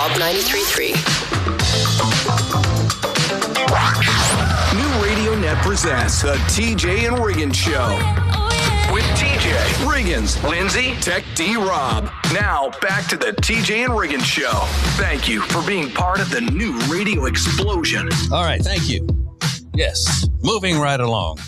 Rob 93.3. New Radio Net presents the TJ and Riggins Show. With TJ, Riggins, Lindsay, Tech D, Rob. Now, back to the TJ and Riggins Show. Thank you for being part of the new radio explosion. All right, thank you. Yes, moving right along.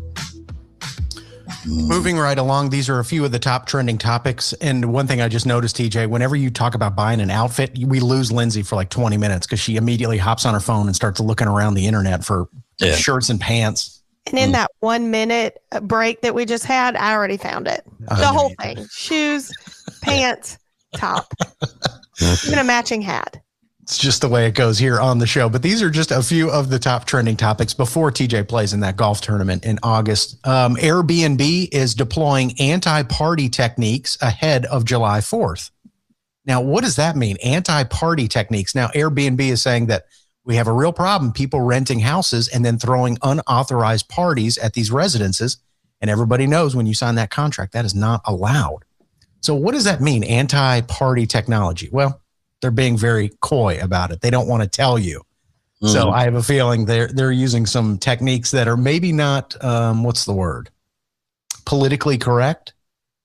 Moving right along, these are a few of the top trending topics. And one thing I just noticed, TJ, whenever you talk about buying an outfit, we lose Lindsay for like 20 minutes because she immediately hops on her phone and starts looking around the internet for shirts and pants. And in that 1 minute break that we just had, I already found it. The whole thing. Shoes, pants, top. Even a matching hat. It's just the way it goes here on the show. But these are just a few of the top trending topics before TJ plays in that golf tournament in August. Airbnb is deploying anti-party techniques ahead of July 4th. Now, what does that mean? Anti-party techniques. Now, Airbnb is saying that we have a real problem, people renting houses and then throwing unauthorized parties at these residences. And everybody knows when you sign that contract, that is not allowed. So what does that mean, anti-party technology? Well, they're being very coy about it. They don't want to tell you. Mm-hmm. So I have a feeling they're using some techniques that are maybe not, what's the word? Politically correct.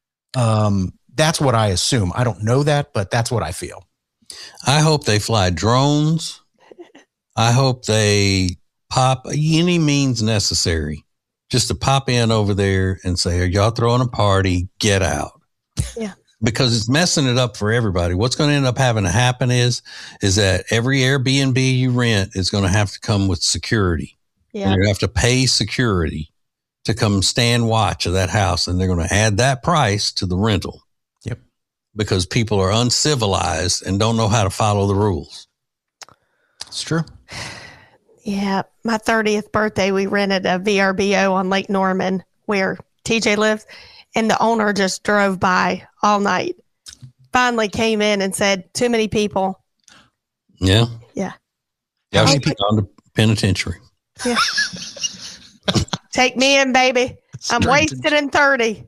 That's what I assume. I don't know that, but that's what I feel. I hope they fly drones. I hope they pop any means necessary just to pop in over there and say, are y'all throwing a party? Get out. Yeah. Because it's messing it up for everybody. What's going to end up having to happen is that every Airbnb you rent is going to have to come with security. Yeah. And you have to pay security to come stand watch of that house. And they're going to add that price to the rental. Yep. Because people are uncivilized and don't know how to follow the rules. It's true. Yeah. My 30th birthday, we rented a VRBO on Lake Norman where TJ lives. And the owner just drove by all night. Finally came in and said, too many people. Yeah. Yeah. Yeah, I should on the penitentiary. Yeah. Take me in, baby. I'm wasted in 30.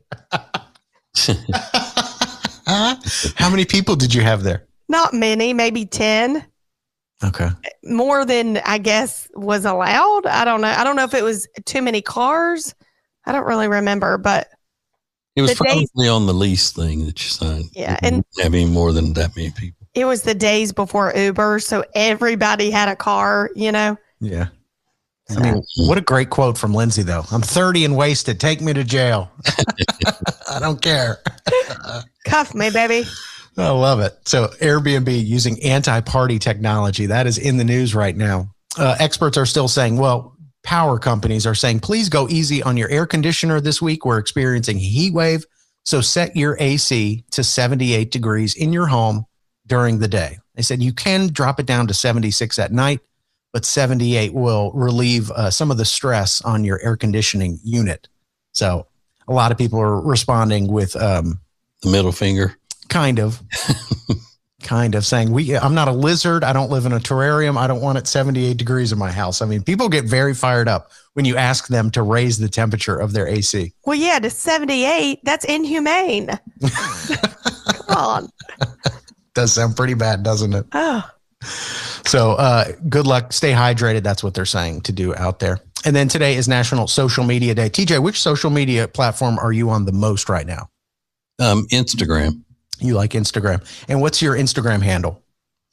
How many people did you have there? Not many, maybe 10. Okay. More than I guess was allowed. I don't know. I don't know if it was too many cars. I don't really remember, but it was probably on the lease thing that you signed. Yeah. And having more than that many people. It was the days before Uber. So everybody had a car, you know? Yeah. So. I mean, what a great quote from Lindsay, though. I'm 30 and wasted. Take me to jail. I don't care. Cuff me, baby. I love it. So Airbnb using anti-party technology. That is in the news right now. Experts are still saying, well, power companies are saying, please go easy on your air conditioner this week. We're experiencing a heat wave. So set your AC to 78 degrees in your home during the day. They said you can drop it down to 76 at night, but 78 will relieve some of the stress on your air conditioning unit. So a lot of people are responding with the middle finger. Kind of saying, I'm not a lizard. I don't live in a terrarium. I don't want it 78 degrees in my house. I mean, people get very fired up when you ask them to raise the temperature of their AC. Well, yeah, to 78, that's inhumane. Come on. Does sound pretty bad, doesn't it? Oh. So good luck. Stay hydrated. That's what they're saying to do out there. And then today is National Social Media Day. TJ, which social media platform are you on the most right now? Instagram. You like Instagram. And what's your Instagram handle?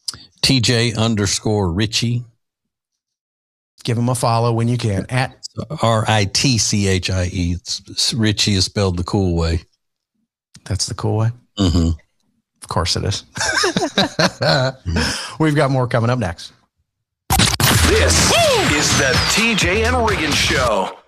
TJ_Ritchie. Give him a follow when you can. At RITCHIE. Ritchie is spelled the cool way. That's the cool way? Mm-hmm. Of course it is. We've got more coming up next. This is the TJ and Riggins Show.